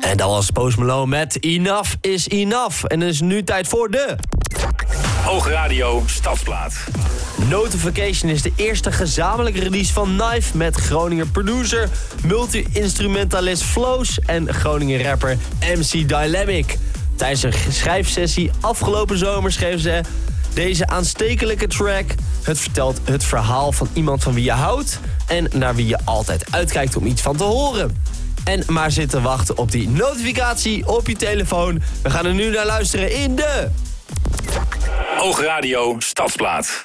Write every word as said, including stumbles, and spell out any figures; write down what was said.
En dat was Post Malone met Enough is Enough. En het is nu tijd voor de... Oogradio Stadsplaat. Notification is de eerste gezamenlijke release van Knife... met Groninger producer, multi-instrumentalist Flows... en Groninger rapper M C Dynamic. Tijdens een schrijfsessie afgelopen zomer schreven ze... deze aanstekelijke track. Het vertelt het verhaal van iemand van wie je houdt... en naar wie je altijd uitkijkt om iets van te horen. En maar zitten wachten op die notificatie op je telefoon. We gaan er nu naar luisteren in de... Oogradio Stadsplaat.